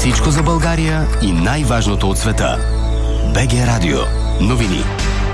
Всичко за България и най-важното от света. БГ Радио. Новини.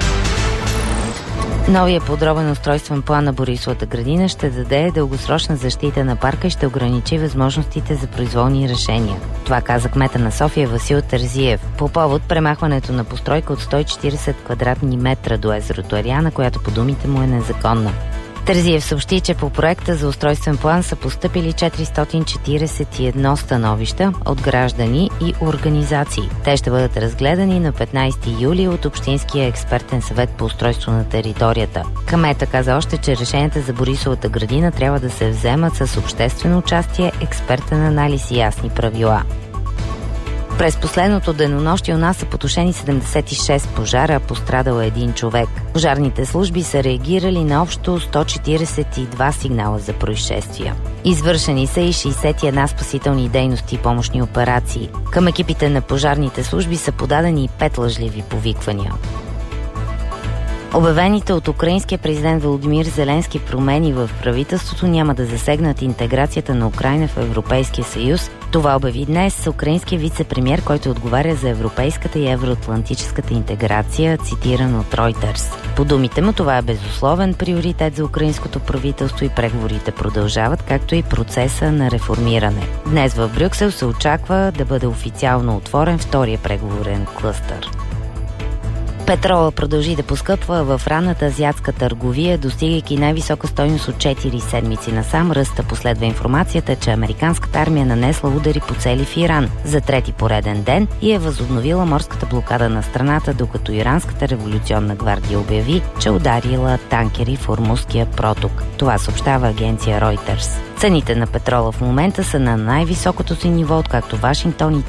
Новия подробен устройствен план на Борисовата градина ще даде дългосрочна защита на парка и ще ограничи възможностите за произволни решения. Това каза кмета на София Васил Терзиев по повод премахването на постройка от 140 квадратни метра до езерото Ариана, която по думите му е незаконна. Терзиев съобщи, че по проекта за устройствен план са постъпили 441 становища от граждани и организации. Те ще бъдат разгледани на 15 юли от Общинския експертен съвет по устройство на територията. Кмета каза още, че решенията за Борисовата градина трябва да се вземат с обществено участие, експертен анализ и ясни правила. През последното денонощие у нас са потушени 76 пожара, а пострадал един човек. Пожарните служби са реагирали на общо 142 сигнала за происшествия. Извършени са и 61 спасителни дейности и помощни операции. Към екипите на пожарните служби са подадени и 5 лъжливи повиквания. Обявените от украинския президент Володимир Зеленски промени в правителството няма да засегнат интеграцията на Украйна в Европейския съюз. Това обяви днес украинския вице-премиер, който отговаря за европейската и евроатлантическата интеграция, цитиран от Reuters. По думите му, това е безусловен приоритет за украинското правителство и преговорите продължават, както и процеса на реформиране. Днес в Брюксел се очаква да бъде официално отворен втория преговорен клъстър. Петрола продължи да поскъпва в ранната азиатска търговия, достигайки най-висока стойност от 4 седмици насам. Ръста последва информацията, че американската армия нанесла удари по цели в Иран за трети пореден ден и е възобновила морската блокада на страната, докато Иранската революционна гвардия обяви, че ударила танкери в Ормузския проток. Това съобщава агенция Reuters. Цените на петрола в момента са на най-високото си ниво, откакто Вашингтон и